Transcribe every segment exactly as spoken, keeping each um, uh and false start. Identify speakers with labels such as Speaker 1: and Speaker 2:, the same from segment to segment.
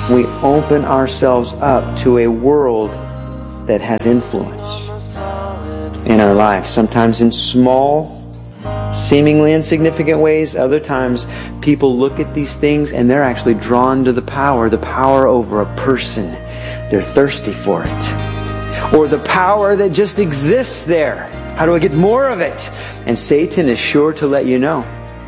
Speaker 1: we open ourselves up to a world that has influence in our lives. Sometimes in small, seemingly insignificant ways. Other times people look at these things and they're actually drawn to the power, the power over a person. They're thirsty for it. Or the power that just exists there. How do I get more of it? And Satan is sure to let you know.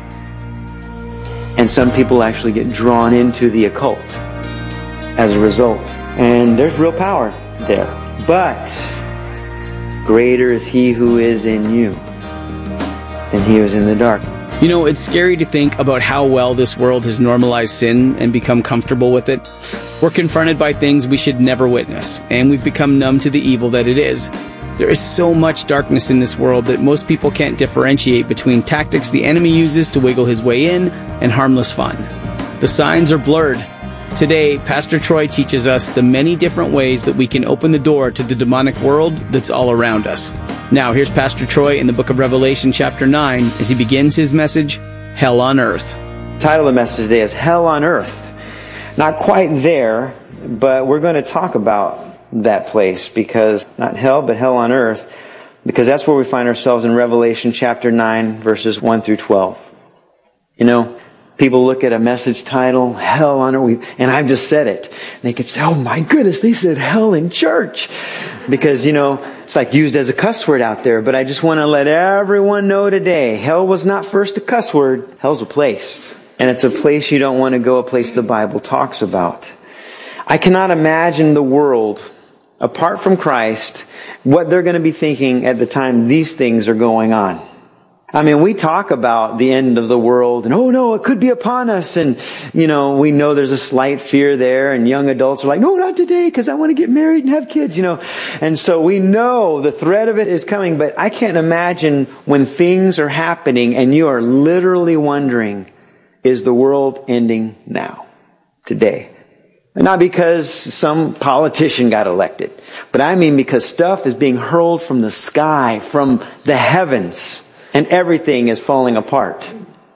Speaker 1: And some people actually get drawn into the occult as a result. And there's real power there. But greater is He who is in you than he who is in the dark.
Speaker 2: You know, it's scary to think about how well this world has normalized sin and become comfortable with it. We're confronted by things we should never witness, and we've become numb to the evil that it is. There is so much darkness in this world that most people can't differentiate between tactics the enemy uses to wiggle his way in and harmless fun. The signs are blurred. Today, Pastor Troy teaches us the many different ways that we can open the door to the demonic world that's all around us. Now, here's Pastor Troy in the book of Revelation chapter nine as he begins his message, Hell on Earth.
Speaker 1: The title of the message today is Hell on Earth. Not quite there, but we're going to talk about that place, because not hell, but hell on earth, because that's where we find ourselves in Revelation chapter nine, verses one through twelve. You know, people look at a message title, Hell on Earth, and I've just said it. They could say, oh my goodness, they said hell in church. Because, you know, it's like used as a cuss word out there. But I just want to let everyone know today, hell was not first a cuss word. Hell's a place. And it's a place you don't want to go, a place the Bible talks about. I cannot imagine the world, apart from Christ, what they're going to be thinking at the time these things are going on. I mean, we talk about the end of the world and, oh no, it could be upon us. And, you know, we know there's a slight fear there, and young adults are like, no, not today, because I want to get married and have kids, you know. And so we know the threat of it is coming, but I can't imagine when things are happening and you are literally wondering, is the world ending now, today? Not because some politician got elected, but I mean because stuff is being hurled from the sky, from the heavens, and everything is falling apart.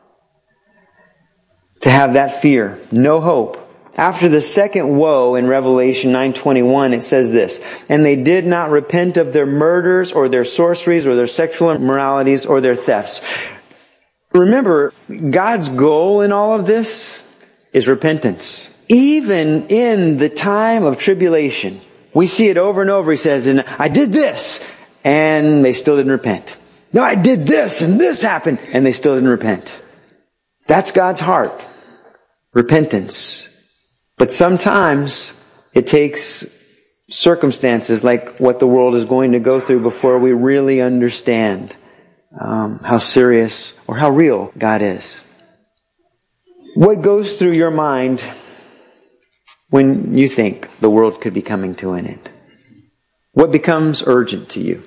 Speaker 1: To have that fear, no hope. After the second woe in Revelation nine twenty-one, it says this, and they did not repent of their murders or their sorceries or their sexual immoralities or their thefts. Remember, God's goal in all of this is repentance. Even in the time of tribulation, we see it over and over. He says, and I did this, and they still didn't repent. No, I did this, and this happened, and they still didn't repent. That's God's heart. Repentance. But sometimes it takes circumstances like what the world is going to go through before we really understand um, how serious or how real God is. What goes through your mind when you think the world could be coming to an end? What becomes urgent to you?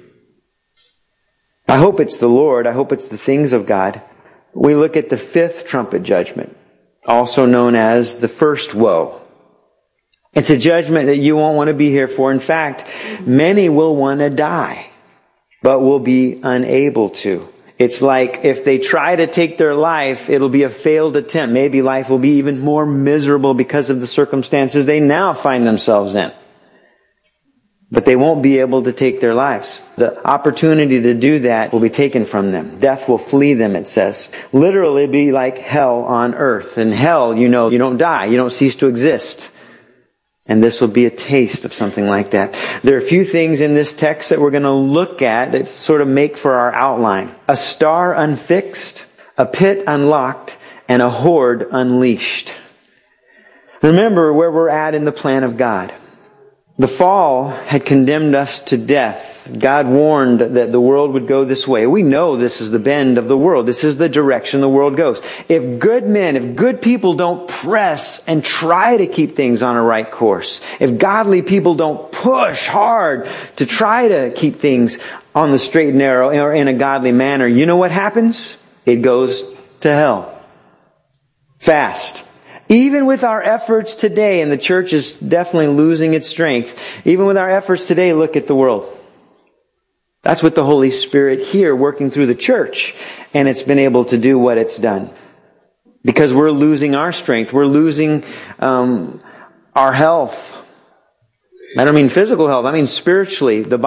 Speaker 1: I hope it's the Lord. I hope it's the things of God. We look at the fifth trumpet judgment, also known as the first woe. It's a judgment that you won't want to be here for. In fact, many will want to die, but will be unable to. It's like if they try to take their life, it'll be a failed attempt. Maybe life will be even more miserable because of the circumstances they now find themselves in. But they won't be able to take their lives. The opportunity to do that will be taken from them. Death will flee them, it says. Literally be like hell on earth. In hell, you know, you don't die. You don't cease to exist. And this will be a taste of something like that. There are a few things in this text that we're going to look at that sort of make for our outline. A star unfixed, a pit unlocked, and a horde unleashed. Remember where we're at in the plan of God. The fall had condemned us to death. God warned that the world would go this way. We know this is the bend of the world. This is the direction the world goes. If good men, if good people don't press and try to keep things on a right course, if godly people don't push hard to try to keep things on the straight and narrow or in a godly manner, you know what happens? It goes to hell. Fast. Even with our efforts today, and the church is definitely losing its strength, even with our efforts today, look at the world. That's with the Holy Spirit here working through the church, and it's been able to do what it's done. Because we're losing our strength. We're losing um, our health. I don't mean physical health. I mean spiritually. The